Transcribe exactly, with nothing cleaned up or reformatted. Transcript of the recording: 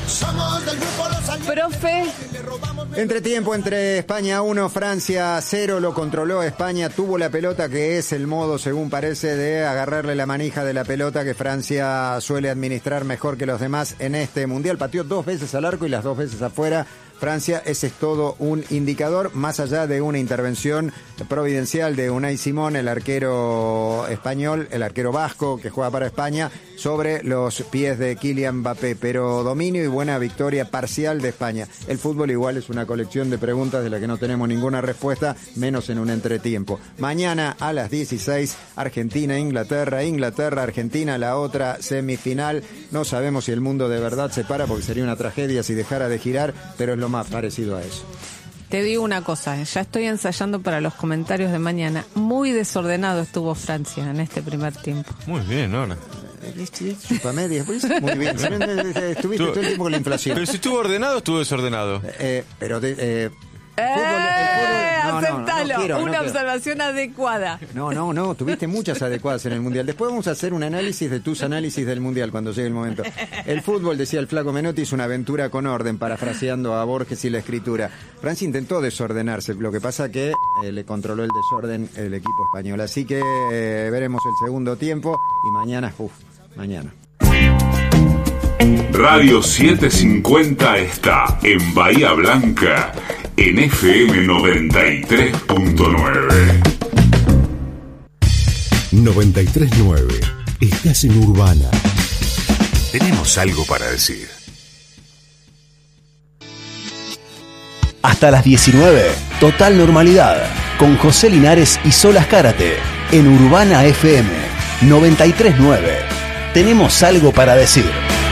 Profe. Entretiempo entre España uno, Francia cero, lo controló España, tuvo la pelota, que es el modo, según parece, de agarrarle la manija de la pelota que Francia suele administrar mejor que los demás en este mundial. Pateó dos veces al arco y las dos veces afuera. Francia, ese es todo un indicador, más allá de una intervención providencial de Unai Simón, el arquero español, el arquero vasco que juega para España, sobre los pies de Kylian Mbappé, pero dominio y buena victoria parcial de España. El fútbol igual es una colección de preguntas de las que no tenemos ninguna respuesta, menos en un entretiempo. Mañana a las dieciséis, Argentina, Inglaterra, Inglaterra, Argentina, la otra semifinal. No sabemos si el mundo de verdad se para, porque sería una tragedia si dejara de girar, pero es lo más parecido a eso. Te digo una cosa, ya estoy ensayando para los comentarios de mañana. Muy desordenado estuvo Francia en este primer tiempo. Muy bien, Nora. Muy bien. Estuviste todo el tiempo con la inflación. Pero si estuvo ordenado, estuvo desordenado. Eh, pero de, eh, ¡Eh! fútbol, el fútbol, no, no, no, Aceptalo, no quiero, no una quiero. observación adecuada. No, no, no, tuviste muchas adecuadas en el Mundial. Después vamos a hacer un análisis de tus análisis del Mundial cuando llegue el momento. El fútbol, decía el flaco Menotti, es una aventura con orden, parafraseando a Borges y la escritura. Francia intentó desordenarse, lo que pasa que eh, le controló el desorden el equipo español. Así que eh, veremos el segundo tiempo y mañana, uff, mañana. Radio setecientos cincuenta está en Bahía Blanca, en F M noventa y tres punto nueve. noventa y tres punto nueve. Estás en Urbana. Tenemos algo para decir. Hasta las diecinueve, Total Normalidad, con José Linares y Sol Azcárate, en Urbana F M noventa y tres punto nueve. Tenemos algo para decir.